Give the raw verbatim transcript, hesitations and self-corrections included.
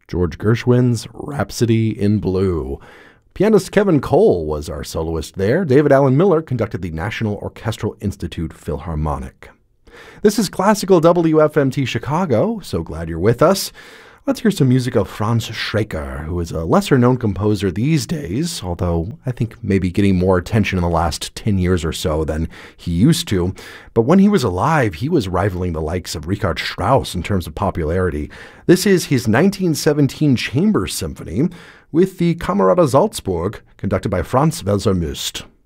George Gershwin's Rhapsody in Blue. Pianist Kevin Cole was our soloist there. David Allen Miller conducted the National Orchestral Institute Philharmonic. This is Classical W F M T Chicago. So glad you're with us. Let's hear some music of Franz Schreker, who is a lesser-known composer these days, although I think maybe getting more attention in the last ten years or so than he used to. But when he was alive, he was rivaling the likes of Richard Strauss in terms of popularity. This is his nineteen seventeen Chamber Symphony with the Camerata Salzburg, conducted by Franz Welser-Möst.